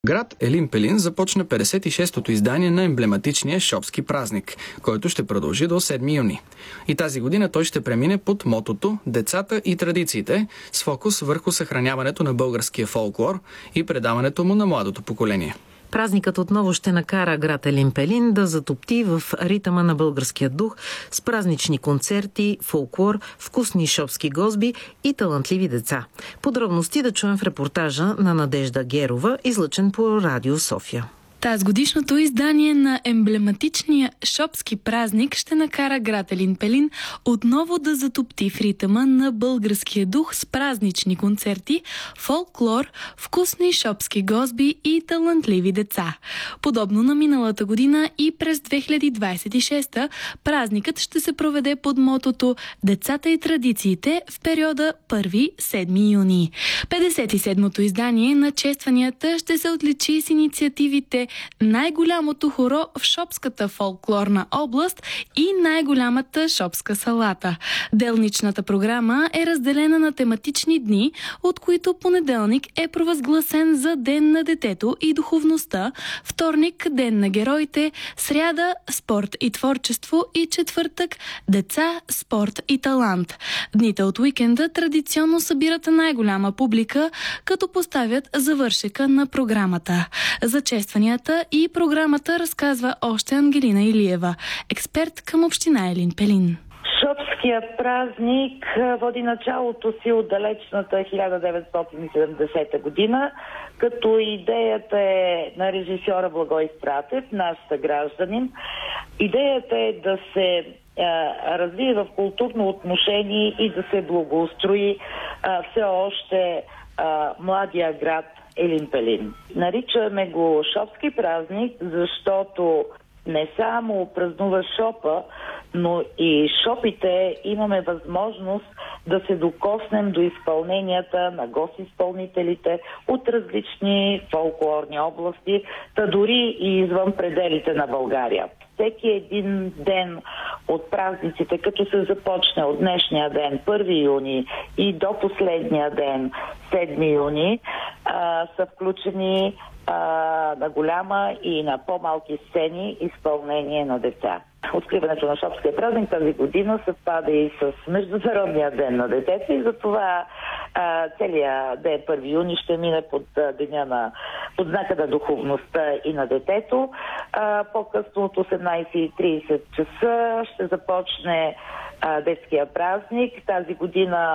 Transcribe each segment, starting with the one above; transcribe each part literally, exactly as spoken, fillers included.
Град Елин Пелин започна петдесет и шестото издание на емблематичния шопски празник, който ще продължи до седми юни. И тази година той ще премине под мотото «Децата и традициите» с фокус върху съхраняването на българския фолклор и предаването му на младото поколение. Празникът отново ще накара град Елин Пелин да затопти в ритъма на българския дух с празнични концерти, фолклор, вкусни шопски гозби и талантливи деца. Подробности да чуем в репортажа на Надежда Герова, излъчен по Радио София. Тазгодишното издание на емблематичния шопски празник ще накара град Елин Пелин отново да затопти в ритъма на българския дух с празнични концерти, фолклор, вкусни шопски гозби и талантливи деца. Подобно на миналата година и през две хиляди двадесет и шеста празникът ще се проведе под мотото «Децата и традициите» в периода първи до седми юни. петдесет и седмото издание на честванията ще се отличи с инициативите най-голямото хоро в шопската фолклорна област и най-голямата шопска салата. Делничната програма е разделена на тематични дни, от които понеделник е провъзгласен за Ден на детето и духовността, вторник – Ден на героите, сряда – спорт и творчество и четвъртък – деца, спорт и талант. Дните от уикенда традиционно събират най-голяма публика, като поставят завършека на програмата. За честванията и програмата разказва още Ангелина Илиева, експерт към община Елин Пелин. Шопския празник води началото си от далечната хиляда деветстотин и седемдесета година, като идеята е на режисьора Благой Стратев, наш съгражданин. Идеята е да се а, развие в културно отношение и да се благоустрои а, все още а, младия град Елин Пелин. Наричаме го шопски празник, защото не само празнува шопа, но и шопите имаме възможност да се докоснем до изпълненията на гостизпълнителите от различни фолклорни области, та дори и извън пределите на България. Всеки един ден от празниците, като се започне от днешния ден, първи юни, и до последния ден, седми юни, а, са включени а, на голяма и на по-малки сцени изпълнение на деца. Откриването на шопския празник тази година съвпада и с Международния ден на детето и затова а, целият ден първи юни ще мине под а, деня на под знака на духовността и на детето. А, по-късно от осемнадесет и тридесет часа ще започне а, детския празник. Тази година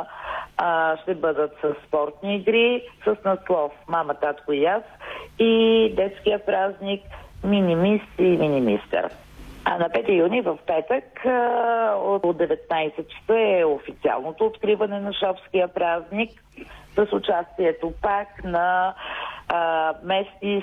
а, ще бъдат с спортни игри, с наслов «Мама, татко и аз» и детския празник «Мини-мис» и «Мини-мистер». А на пети юни в петък от деветнадесет часа е официалното откриване на шопския празник с участието пак на а, местни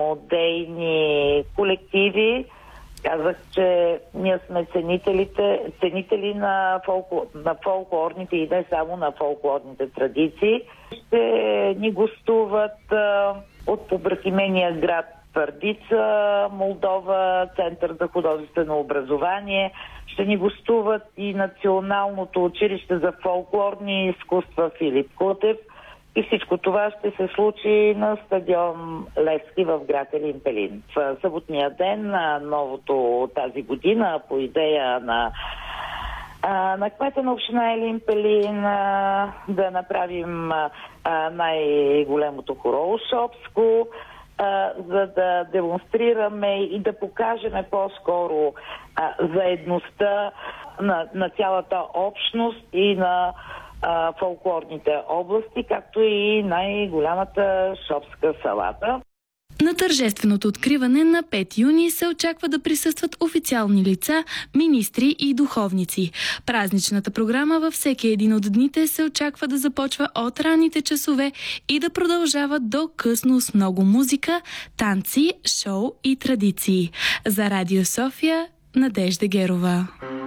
самодейни колективи. Казах, че ние сме ценителите, ценители на, фолклор, на фолклорните и не само на фолклорните традиции. Ще ни гостуват а, от побратимения град Твърдица, Молдова, Център за художествено образование. Ще ни гостуват и Националното училище за фолклорни изкуства Филип Кутев. И всичко това ще се случи на стадион Левски в град Елин Пелин. В съботния ден на новото тази година, по идея на на кмета на община Елин Пелин, да направим най-големото хоро шопско, за да демонстрираме и да покажем по-скоро а, заедността на, на цялата общност и на а, фолклорните области, както и най-голямата шопска салата. На тържественото откриване на пети юни се очаква да присъстват официални лица, министри и духовници. Празничната програма във всеки един от дните се очаква да започва от ранните часове и да продължава до късно с много музика, танци, шоу и традиции. За Радио София, Надежда Герова.